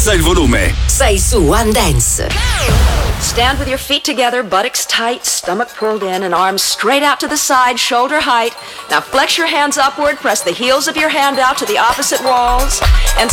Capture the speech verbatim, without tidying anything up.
alza il volume. Sei su One Dance. Stand with your feet together, buttocks tight, stomach pulled in, and arms straight out to the side, shoulder height. Now flex your hands upward, press the heels of your hand out to the opposite walls, and